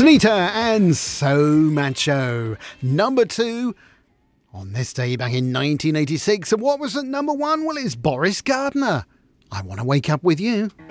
Sunita and So Macho. Number 2 on this day back in 1986. And what was at number 1? Well, it's Boris Gardner. I Want to Wake Up With You.